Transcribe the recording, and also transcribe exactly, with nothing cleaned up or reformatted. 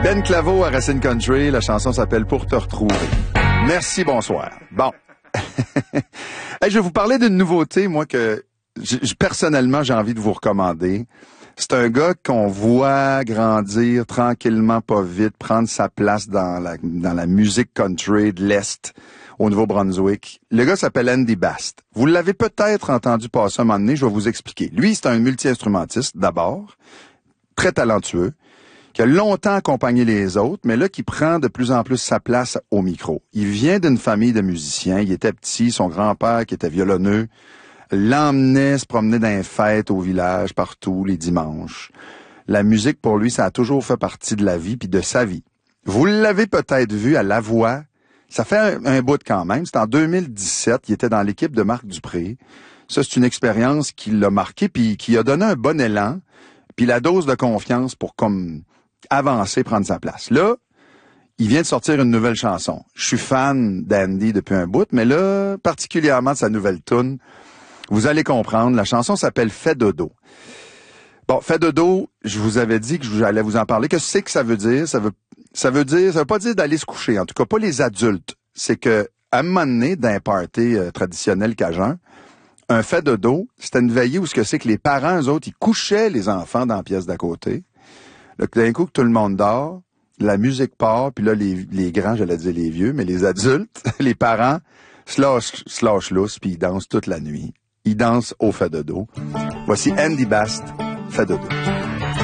Ben Claveau à Racine Country, la chanson s'appelle Pour te retrouver. Merci, bonsoir. Bon. Hey, je vais vous parler d'une nouveauté, moi, que j- personnellement, j'ai envie de vous recommander. C'est un gars qu'on voit grandir tranquillement, pas vite, prendre sa place dans la, dans la musique country de l'Est au Nouveau-Brunswick. Le gars s'appelle Andy Bast. Vous l'avez peut-être entendu passer un moment donné, je vais vous expliquer. Lui, c'est un multi-instrumentiste, d'abord, très talentueux, qui a longtemps accompagné les autres, mais là, qui prend de plus en plus sa place au micro. Il vient d'une famille de musiciens. Il était petit, son grand-père, qui était violonneux, l'emmenait se promener dans les fêtes au village, partout, les dimanches. La musique, pour lui, ça a toujours fait partie de la vie puis de sa vie. Vous l'avez peut-être vu à La Voix. Ça fait un, un bout quand même. C'est en deux mille dix-sept. Il était dans l'équipe de Marc Dupré. Ça, c'est une expérience qui l'a marqué puis qui a donné un bon élan puis la dose de confiance pour comme avancer, prendre sa place. Là, il vient de sortir une nouvelle chanson. Je suis fan d'Andy depuis un bout, mais là, particulièrement de sa nouvelle tune. Vous allez comprendre, la chanson s'appelle « Fais dodo ». Bon, « Fais dodo », je vous avais dit que j'allais vous en parler. Qu'est-ce que c'est que ça veut dire? Ça veut, ça veut dire, ça veut pas dire d'aller se coucher, en tout cas pas les adultes. C'est que, à un moment donné, dans un party euh, traditionnel cajun, un fait dodo, c'était une veillée où ce que c'est que les parents, eux autres, ils couchaient les enfants dans la pièce d'à côté. Là, d'un coup, que tout le monde dort, la musique part, puis là, les, les grands, j'allais dire les vieux, mais les adultes, les parents, se lâchent, se lâchent lousse, puis ils dansent toute la nuit. Ils dansent au fait dodo. Voici Andy Bast, fait dodo.